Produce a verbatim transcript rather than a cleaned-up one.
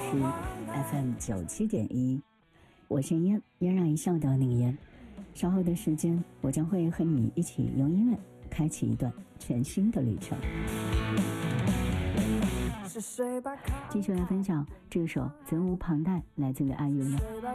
是 F M 九七点一，我是嫣，嫣然一笑的那个嫣。稍后的时间，我将会和你一起用音乐开启一段全新的旅程。继续来分享这首责无旁贷，来自于爱悠悠。